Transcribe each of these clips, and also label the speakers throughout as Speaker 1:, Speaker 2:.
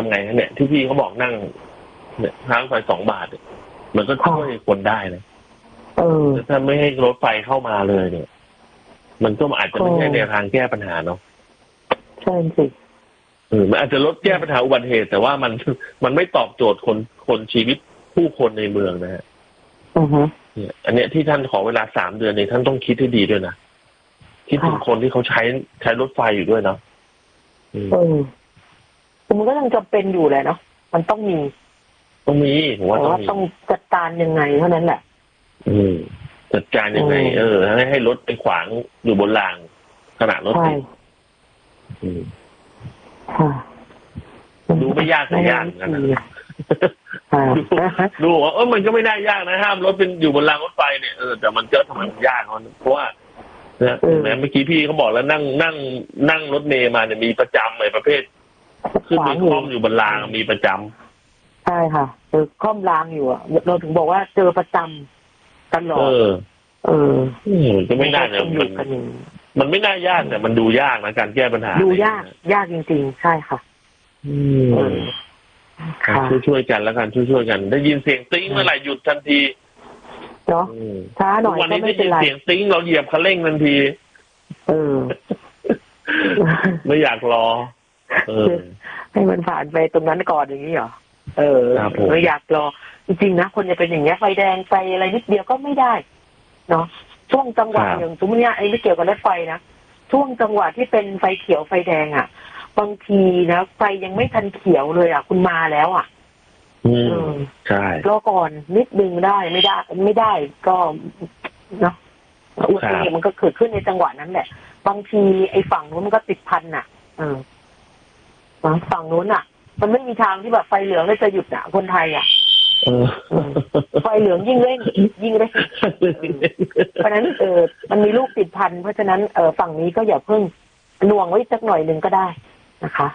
Speaker 1: ไงเนี่ยที่พี่เขาบอกนั่งเนี่ยทางไฟ2 บาทมันก็ช่วยคนได้นะถ้าไม่ให้รถไฟเข้ามาเลยเนี่ยมันก็อาจจะไม่ใช่แนวทางแก้ปัญหาเนาะ
Speaker 2: ใช่สิ
Speaker 1: มันอาจจะลดแก้ปัญหาอุบัติเหตุแต่ว่ามันไม่ตอบโจทย์คนชีวิตผู้คนในเมืองนะฮะเนี่ยอันเนี้ยที่ท่านขอเวลา3 เดือนเนี่ยท่านต้องคิดให้ดีด้วยนะคิดถึงคนที่เขาใช้รถไฟอยู่ด้วยเนาะ
Speaker 2: มันก็ยังจำเป็นอยู่แหละเนาะมันต้องมี
Speaker 1: ผมว่า
Speaker 2: ต้องจัดการยังไงเท่านั้นแหละ
Speaker 1: จัดการยังไงให้รถไปขวางอยู่บนรางขณะรถติดดูไม่ยากแต่ยากนะดูว่ามันก็ไม่ได้ยากนะห้ามรถเป็นอยู่บนรางรถไฟเนี่ยแต่มันก็ทำไมมันยากเพราะว่าเนี่ยเมื่อกี้พี่เขาบอกแล้วนั่งรถเมล์มาเนี่ยมีประจำเลยประเภทขึ้นไปคล่อมอยู่บนรางมีประจำ
Speaker 2: ใช่ค่ะคล่อมรางอยู่อ่ะเราถึงบอกว่าเจอประจำตลอด
Speaker 1: จะไม่น่าเนี่ยมันไม่น่ายากแต่มันดูยากนะการแก้ปัญหา
Speaker 2: ดูยากจริงๆใช่ค่ะ
Speaker 1: ช่วยกันแล้วกันช่วยกันได้ยินเสียงติ้งเมื่อไหร่หยุดทันที
Speaker 2: เนาะช้าหน่อยก็ไม่เป็นไร
Speaker 1: เสียงติ้งเราเหยียบคันเร่งทันทีไม่อยากรอ
Speaker 2: ให้มันผ่านไปตรงนั้นก่อนอย่างนี้เหรอไม่อยากรอจริงๆนะคนจะเป็นอย่างเงี้ยไฟแดงไฟอะไรนิดเดียวก็ไม่ได้เนาะช่วงจังหวะอย่างสมมติเนี่ยไอ้ไม่เกี่ยวกับรถไฟนะช่วงจังหวะที่เป็นไฟเขียวไฟแดงอ่ะบางทีนะไฟยังไม่ทันเขียวเลยอ่ะคุณมาแล้วอ่ะ
Speaker 1: ใช่
Speaker 2: รอก่อนนิดนึงได้ไม่ได้ก็เนาะอุบัติเหตุมันก็เกิดขึ้นในจังหวะนั้นแหละบางทีไอ้ฝั่งนู้นมันก็ติดพันอ่ะฝั่งนู้นอ่ะมันไม่มีทางที่แบบไฟเหลืองจะหยุดอ่ะคนไทยอ่ะไฟเหลืองยิ่งเร่งเพราะนั้นมันมีลูกติดพันเพราะฉะนั้นฝั่งนี้ก็อย่าเพิ่งหน่วงไว้สักหน่อยนึงก็ได้นะคะ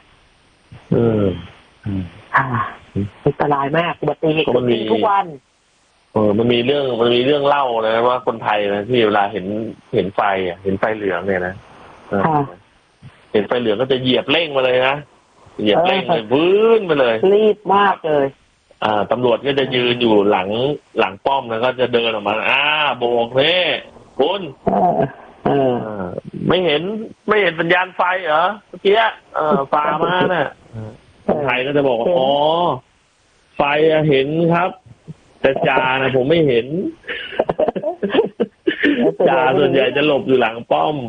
Speaker 2: อันตรายมากอุบัติเหตุทุกวัน
Speaker 1: มันมีเรื่องเล่านะว่าคนไทยนะที่เวลาเห็นไฟเห็นไฟเหลืองเนี่ยนะเห็นไฟเหลืองก็จะเหยียบเร่งมาเลยนะเหยียบเร่งเลยวื้นไปเลย
Speaker 2: รีบมากเลย
Speaker 1: ตำรวจก็จะยืนอยู่หลังป้อมแล้วก็จะเดินออกมาโบกนี่คุณไม่เห็นสัญญาณไฟเหรอเมื่อกี้ฝ่ามาน่ะไทยก็จะบอกอ๋อไฟเห็นครับแต่จ่านะผมไม่เห็นจ่าส่วนใหญ่จะหลบอยู่หลังป้อม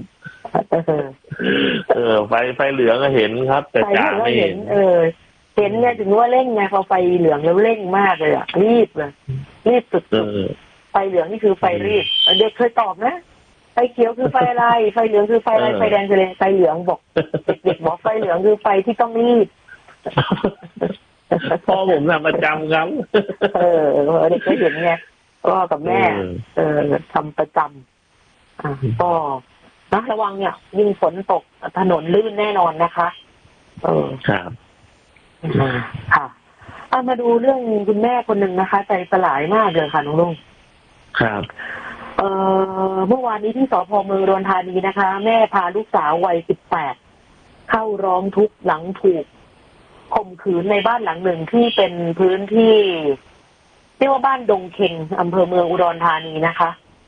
Speaker 1: ไฟเหลืองก็เห็นครับแต่จ่าไม่เห็น
Speaker 2: เห็นไงถึงว่าเร่งไงพอไฟเหลืองแล้วเร่งมากเลยอ่ะรีบสุดไฟเหลืองนี่คือไฟรีบเด็กเคยตอบนะไฟเขียวคือไฟอะไรไฟเหลืองคือไฟอะไรไฟแดงคือไฟเหลืองบอกเด็กบอกไฟเหลืองคือไฟที่ต้องรีบ
Speaker 1: พ่อผมทำประจำครับ
Speaker 2: เด็กก็เห็นไงก็กับแม่ทำประจำก็นะระวังเนี่ยยิ่งฝนตกถนนลื่นแน่นอนนะคะ
Speaker 1: ครับ
Speaker 2: ค่ะมาดูเรื่องคุณแม่คนหนึ่งนะคะใจสลายมากเลยค่ะน้องลุง
Speaker 1: ครับ
Speaker 2: เมื่อวานนี้ที่สพ.เมืองอุดรธานีนะคะแม่พาลูกสาววัย18เข้าร้องทุกข์หลังถูกข่มขืนในบ้านหลังหนึ่งที่เป็นพื้นที่เรียกว่าบ้านดงเค็งอำเภอเมืองอุดรธานีนะคะ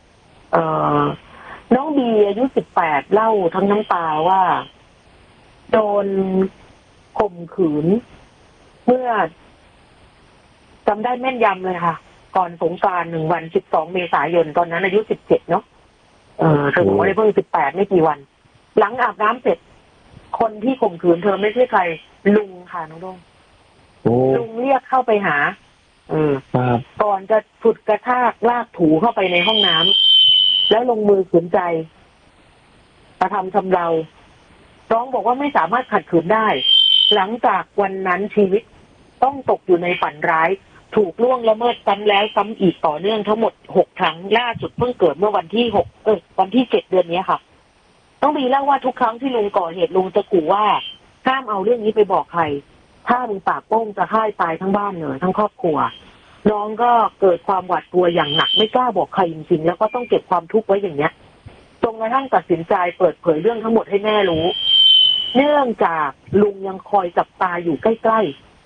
Speaker 2: น้องบีอายุ18เล่าทั้งน้ำตาว่าโดนข่มขืนเมื่อจำได้แม่นยำเลยค่ะก่อนสงกรานต์1 วัน12 เมษายนตอนนั้นอายุ17เนาะเธอบอกว่าได้เพิ่ง18ไม่กี่วันหลังอาบน้ำเสร็จคนที่ข่มขืนเธอไม่ใช่ใครลุงค่ะน้องดงลุงเรียกเข้าไปหาก่อนจะฉุดกระชากลากถูเข้าไปในห้องน้ำแล้วลงมือขืนใจกระทำชำเราน้องบอกว่าไม่สามารถขัดขืนได้หลังจากวันนั้นชีวิตต้องตกอยู่ในฝันร้ายถูกล่วงละเมิดซ้ำแล้วซ้ำอีกต่อเนื่องทั้งหมด6 ครั้งล่าสุดเพิ่งเกิดเมื่อวันที่วันที่7 เดือนนี้ค่ะต้องมีเล่าว่าทุกครั้งที่ลุงก่อเหตุลุงจะขู่ว่าห้ามเอาเรื่องนี้ไปบอกใครถ้ามึงปากโป้งจะฆ่าตายทั้งบ้านเลยทั้งครอบครัวน้องก็เกิดความหวาดกลัวอย่างหนักไม่กล้าบอกใครจริงๆแล้วก็ต้องเก็บความทุกข์ไว้อย่างเนี้ยจนกระทั่งตัดสินใจเปิดเผยเรื่องทั้งหมดให้แม่รู้เนื่องจากลุงยังคอยจับตาอยู่ใกล้